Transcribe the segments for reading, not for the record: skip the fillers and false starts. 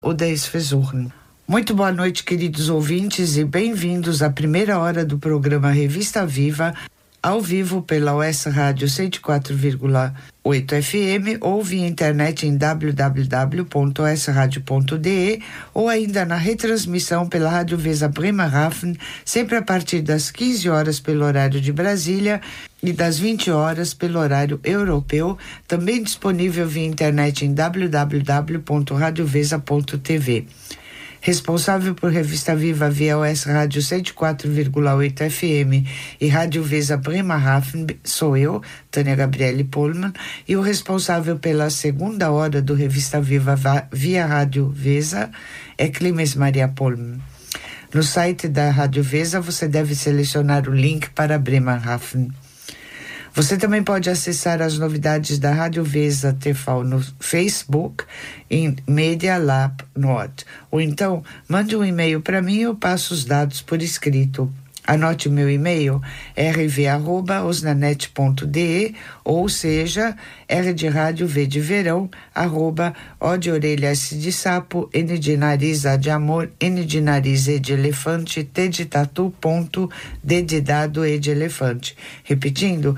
oder es versuchen. Muito boa noite, queridos ouvintes, e bem-vindos à primeira hora do programa Revista Viva, ao vivo pela OS Rádio 104,8 FM ou via internet em www.osradio.de ou ainda na retransmissão pela Rádio Vesa Bremerhaven, sempre a partir das 15 horas pelo horário de Brasília e das 20 horas pelo horário europeu, também disponível via internet em www.radiovesa.tv. Responsável por Revista Viva via OS Rádio 104,8 FM e Rádio Vesa Bremerhaven sou eu, Tânia Gabriele Pohlmann, e o responsável pela segunda hora do Revista Viva via Rádio Vesa é Clemens Maria Pohlmann. No site da Rádio Vesa você deve selecionar o link para Bremerhaven. Você também pode acessar as novidades da Rádio Vesa TV no Facebook, em Media Lab Nord. Ou então, mande um e-mail para mim e eu passo os dados por escrito. Anote meu e-mail, rv@osnanet.de, ou seja, R de rádio, V de verão, @O de orelha, S de sapo, N de nariz, A de amor, N de nariz, E de elefante, T de tatu, ponto, D de dado, E de elefante. Repetindo,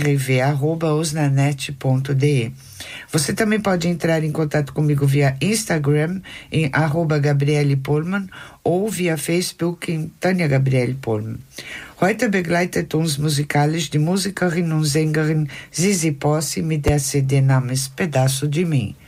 rv@osnanet.de. Você também pode entrar em contato comigo via Instagram em @Gabriele Pohlmann ou via Facebook em Tânia Gabriele Pohlmann. Heute begleitet uns musikalisch die Musikerin und Sängerin Sisi Possi mit der CD namens Pedaço de Mim.